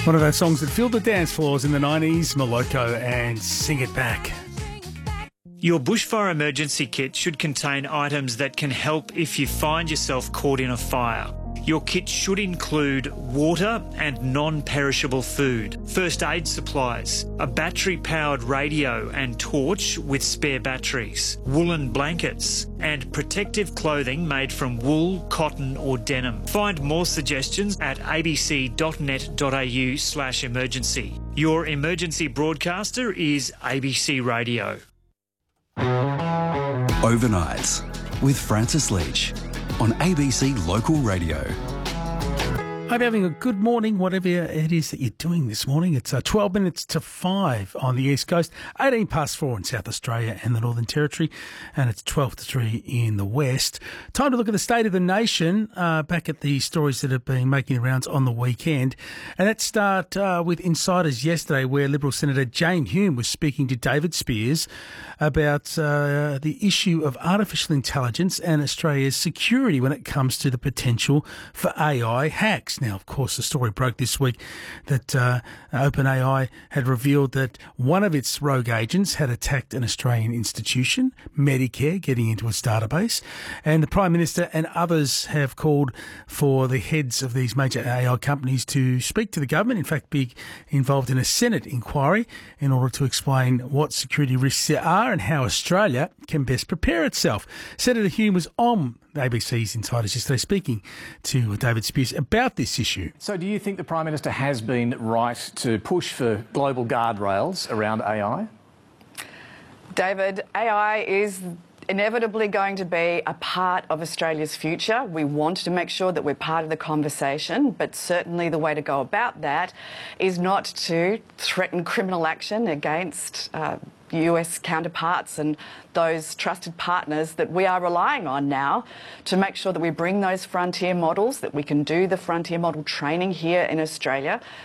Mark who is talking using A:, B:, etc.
A: One of those songs that filled the dance floors in the 90s, Moloko and Sing It Back.
B: Your bushfire emergency kit should contain items that can help if you find yourself caught in a fire. Your kit should include water and non-perishable food, first aid supplies, a battery-powered radio and torch with spare batteries, woolen blankets, and protective clothing made from wool, cotton or denim. Find more suggestions at abc.net.au/emergency. Your emergency broadcaster is ABC Radio.
C: Overnights with Francis Leach on ABC Local Radio.
A: Hope you're having a good morning, whatever it is that you're doing this morning. It's 12 minutes to 5 on the East Coast, 18 past 4 in South Australia and the Northern Territory, and it's 12 to 3 in the West. Time to look at the state of the nation, back at the stories that have been making the rounds on the weekend. And let's start with Insiders yesterday, where Liberal Senator Jane Hume was speaking to David Spears about the issue of artificial intelligence and Australia's security when it comes to the potential for AI hacks. Now, of course, the story broke this week that OpenAI had revealed that one of its rogue agents had attacked an Australian institution, Medicare, getting into its database. And the Prime Minister and others have called for the heads of these major AI companies to speak to the government, in fact, be involved in a Senate inquiry in order to explain what security risks there are and how Australia can best prepare itself. Senator Hume was on ABC's Insiders yesterday speaking to David Spears about this issue.
D: So do you think the Prime Minister has been right to push for global guardrails around AI?
E: David, AI is inevitably going to be a part of Australia's future. We want to make sure that we're part of the conversation, but certainly the way to go about that is not to threaten criminal action against US counterparts and those trusted partners that we are relying on now to make sure that we bring those frontier models, that we can do the frontier model training here in Australia